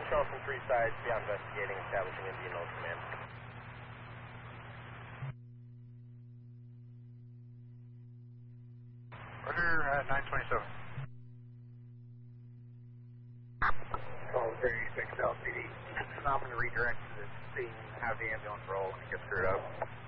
Charles from 3 sides, beyond investigating, establishing Indian Nose Command. Roger, 927. Call 36 LCD. I'm going to redirect to the scene and have the ambulance roll when it gets screwed up.